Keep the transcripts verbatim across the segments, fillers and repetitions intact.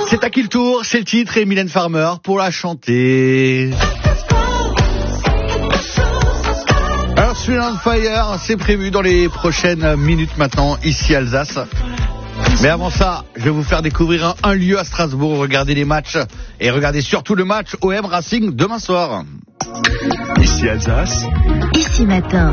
C'est à qui le tour, c'est le titre et Mylène Farmer pour la chanter. Earth, Wind and Fire, c'est prévu dans les prochaines minutes maintenant, ici à Alsace. Mais avant ça, je vais vous faire découvrir un, un lieu à Strasbourg, regardez les matchs et regardez surtout le match O M Racing demain soir. Ici Alsace. Ici matin.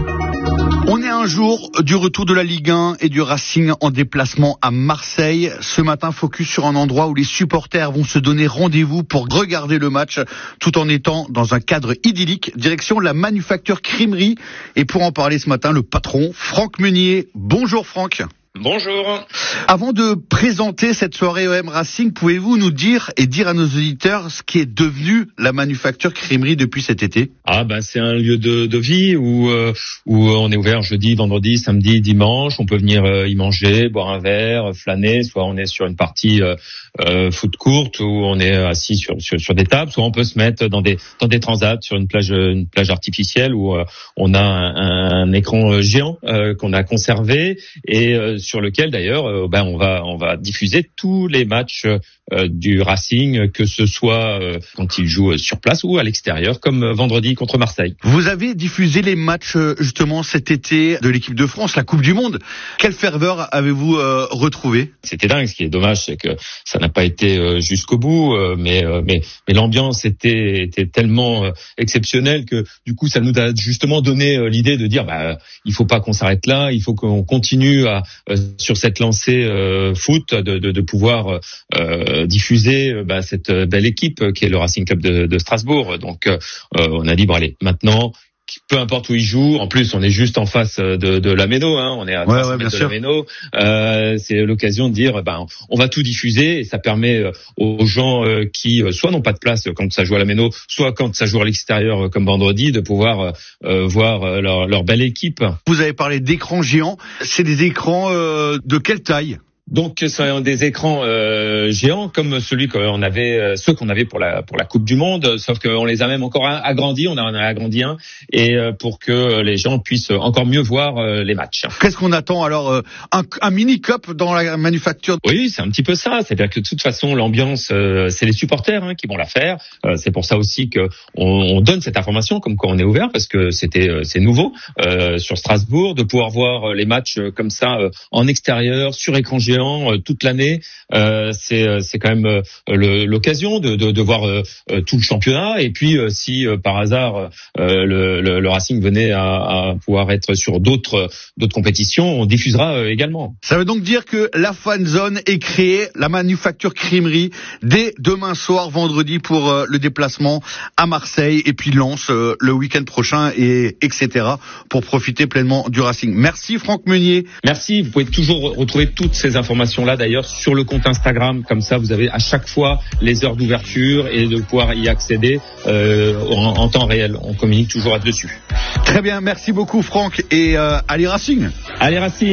On est un jour du retour de la Ligue un et du Racing en déplacement à Marseille. Ce matin, focus sur un endroit où les supporters vont se donner rendez-vous pour regarder le match tout en étant dans un cadre idyllique. Direction la Manufacture Crèmerie. Et pour en parler ce matin, le patron, Franck Meunier. Bonjour Franck. Bonjour. Avant de présenter cette soirée O M Racing, pouvez-vous nous dire et dire à nos auditeurs ce qui est devenu la Manufacture Crèmerie depuis cet été? Ah ben c'est un lieu de, de vie où euh, où on est ouvert jeudi, vendredi, samedi, dimanche. On peut venir euh, y manger, boire un verre, flâner. Soit on est sur une partie euh, euh, foot courte où on est assis sur, sur sur des tables. Soit on peut se mettre dans des dans des transats sur une plage une plage artificielle où euh, on a un, un écran géant euh, qu'on a conservé et euh, sur lequel d'ailleurs euh, ben on va on va diffuser tous les matchs euh, du Racing, que ce soit euh, quand il joue sur place ou à l'extérieur, comme euh, vendredi contre Marseille. Vous avez diffusé les matchs euh, justement cet été de l'équipe de France, la Coupe du Monde. Quelle ferveur avez-vous euh, retrouvé? C'était dingue. Ce qui est dommage, c'est que ça n'a pas été euh, jusqu'au bout, euh, mais euh, mais mais l'ambiance était était tellement euh, exceptionnelle que du coup ça nous a justement donné euh, l'idée de dire bah il faut pas qu'on s'arrête là, il faut qu'on continue à euh, sur cette lancée euh, foot, de, de, de pouvoir euh, diffuser euh, bah, cette belle équipe euh, qui est le Racing Club de, de Strasbourg. Donc euh, on a dit bon allez, maintenant peu importe où il joue, en plus on est juste en face de, de la Méno, hein, on est à ouais, trois ouais, mètres de sûr. la Méno. Euh, c'est l'occasion de dire, ben on va tout diffuser et ça permet aux gens qui soit n'ont pas de place quand ça joue à la Méno, soit quand ça joue à l'extérieur comme vendredi, de pouvoir euh, voir leur, leur belle équipe. Vous avez parlé d'écrans géants, c'est des écrans euh, de quelle taille? Donc, ce sont des écrans euh, géants comme celui qu'on avait, euh, ceux qu'on avait pour la pour la Coupe du Monde, sauf qu'on les a même encore agrandis. On en a agrandi un, et euh, pour que les gens puissent encore mieux voir euh, les matchs. Qu'est-ce qu'on attend alors, euh, un, un mini cup dans la Manufacture? Oui, c'est un petit peu ça. C'est-à-dire que de toute façon, l'ambiance, euh, c'est les supporters hein, qui vont la faire. Euh, c'est pour ça aussi que on, on donne cette information comme quoi on est ouvert, parce que c'était euh, c'est nouveau euh, sur Strasbourg de pouvoir voir les matchs euh, comme ça euh, en extérieur sur écran géant toute l'année. Euh, c'est c'est quand même euh, le, l'occasion de, de de voir euh, tout le championnat, et puis euh, si euh, par hasard euh, le, le, le Racing venait à, à pouvoir être sur d'autres d'autres compétitions, on diffusera euh, également. Ça veut donc dire que la fan zone est créée, la Manufacture Crèmerie, dès demain soir, vendredi, pour euh, le déplacement à Marseille, et puis Lens euh, le week-end prochain, et etc. pour profiter pleinement du Racing. Merci Franck Meunier. Merci. Vous pouvez toujours retrouver toutes ces informations là d'ailleurs sur le compte Instagram, comme ça vous avez à chaque fois les heures d'ouverture et de pouvoir y accéder euh, en, en temps réel. On communique toujours là-dessus. Très bien, merci beaucoup Franck, et euh, allez Racing. Allez Racing.